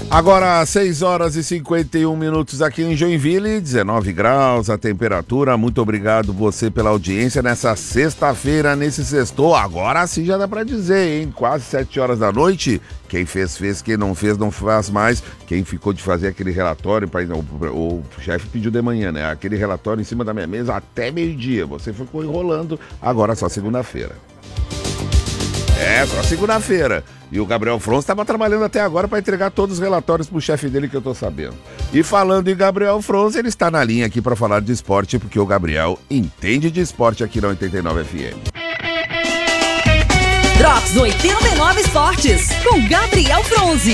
Agora, 6 horas e 51 minutos aqui em Joinville, 19 graus a temperatura. Muito obrigado você pela audiência nessa sexta-feira, nesse sextou. Agora sim já dá pra dizer, hein? Quase 7 horas da noite. Quem fez, fez. Quem não fez, não faz mais. Quem ficou de fazer aquele relatório, o chefe pediu de manhã, né? Aquele relatório em cima da minha mesa até meio-dia. Você ficou enrolando, agora só segunda-feira. Só segunda-feira. E o Gabriel Fronz estava trabalhando até agora para entregar todos os relatórios pro chefe dele, que eu tô sabendo. E falando em Gabriel Fronz, ele está na linha aqui para falar de esporte, porque o Gabriel entende de esporte aqui na 89 FM. Drops 89 Esportes, com Gabriel Fronzi.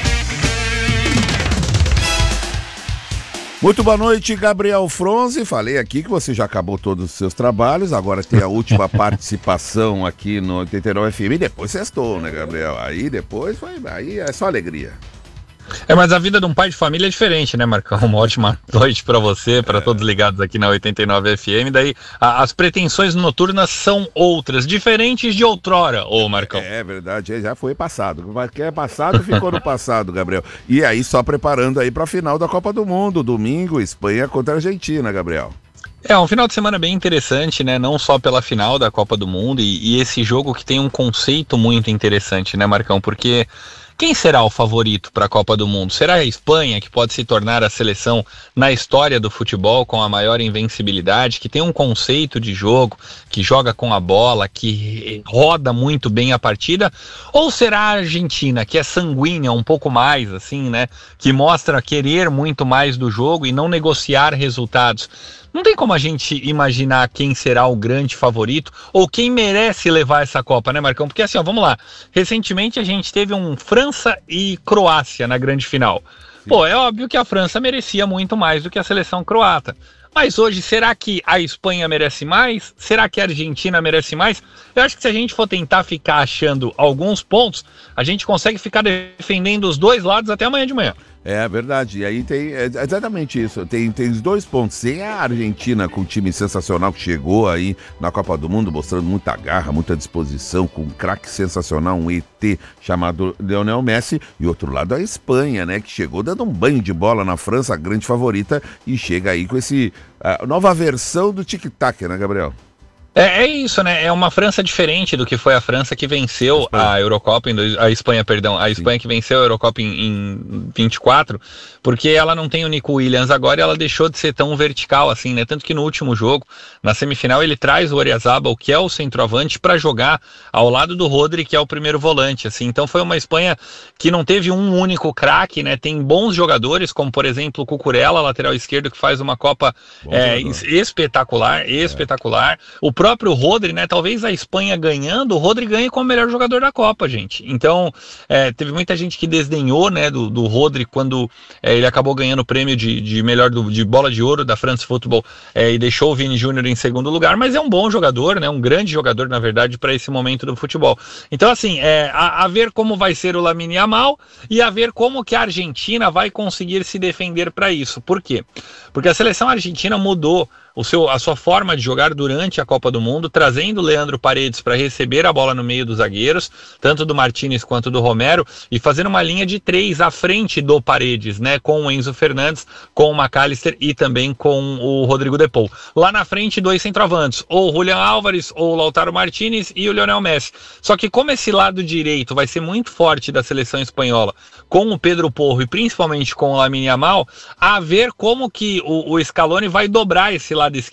Muito boa noite, Gabriel Fronzi. Falei aqui que você já acabou todos os seus trabalhos, agora tem a última participação aqui no 89 FM e depois sextou, né, Gabriel? Aí é só alegria. Mas a vida de um pai de família é diferente, né, Marcão? Uma ótima noite pra você, pra todos ligados aqui na 89 FM. Daí, as pretensões noturnas são outras, diferentes de outrora, ô Marcão. É verdade, já foi passado. O que é passado ficou no passado, Gabriel. E aí, só preparando aí pra final da Copa do Mundo, domingo, Espanha contra a Argentina, Gabriel. Um final de semana bem interessante, né? Não só pela final da Copa do Mundo e esse jogo que tem um conceito muito interessante, né, Marcão? Porque quem será o favorito para a Copa do Mundo? Será a Espanha, que pode se tornar a seleção na história do futebol com a maior invencibilidade, que tem um conceito de jogo, que joga com a bola, que roda muito bem a partida? Ou será a Argentina, que é sanguínea um pouco mais, assim, né? Que mostra querer muito mais do jogo e não negociar resultados? Não tem como a gente imaginar quem será o grande favorito ou quem merece levar essa Copa, né, Marcão? Porque assim, vamos lá. Recentemente a gente teve um França e Croácia na grande final. Pô, é óbvio que a França merecia muito mais do que a seleção croata. Mas hoje, será que a Espanha merece mais? Será que a Argentina merece mais? Eu acho que se a gente for tentar ficar achando alguns pontos, a gente consegue ficar defendendo os dois lados até amanhã de manhã. É verdade, e aí tem exatamente isso, tem os dois pontos. Tem a Argentina com um time sensacional que chegou aí na Copa do Mundo, mostrando muita garra, muita disposição, com um craque sensacional, um ET chamado Lionel Messi, e outro lado a Espanha, né, que chegou dando um banho de bola na França, a grande favorita, e chega aí com esse nova versão do tic-tac, né, Gabriel? É isso, né? É uma França diferente do que foi a França que venceu a Eurocopa, a Espanha que venceu a Eurocopa em 24, porque ela não tem o Nico Williams agora e ela deixou de ser tão vertical assim, né? Tanto que no último jogo, na semifinal, ele traz o Oyarzabal, que é o centroavante, para jogar ao lado do Rodri, que é o primeiro volante, assim. Então foi uma Espanha que não teve um único craque, né? Tem bons jogadores, como por exemplo o Cucurella, lateral esquerdo, que faz uma Copa espetacular. O próprio Rodri, né? Talvez a Espanha ganhando, o Rodri ganhe como o melhor jogador da Copa, gente. Então, teve muita gente que desdenhou, né, do Rodri quando ele acabou ganhando o prêmio de melhor de bola de ouro da France Football e deixou o Vini Júnior em segundo lugar, mas é um bom jogador, né? Um grande jogador, na verdade, para esse momento do futebol. Então, assim, a ver como vai ser o Lamine Yamal e a ver como que a Argentina vai conseguir se defender para isso. Por quê? Porque a seleção argentina mudou a sua forma de jogar durante a Copa do Mundo, trazendo o Leandro Paredes para receber a bola no meio dos zagueiros, tanto do Martínez quanto do Romero, e fazendo uma linha de 3 à frente do Paredes, né, com o Enzo Fernandes, com o McAllister e também com o Rodrigo de Paul. Lá na frente, 2 centroavantes, ou o Julián Álvares, ou o Lautaro Martínez e o Lionel Messi. Só que como esse lado direito vai ser muito forte da seleção espanhola, com o Pedro Porro e principalmente com o Lamine Yamal, a ver como que o Scaloni vai dobrar esse lado esquerdo